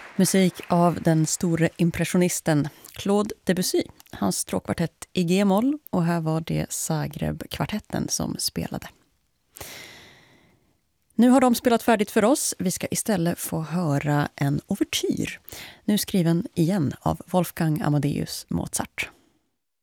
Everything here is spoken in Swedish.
Musik av den store impressionisten Claude Debussy. Hans stråkkvartett i G-moll, och här var det Zagreb-kvartetten som spelade. Nu har de spelat färdigt för oss. Vi ska istället få höra en ouvertyr. Nu skriven igen av Wolfgang Amadeus Mozart.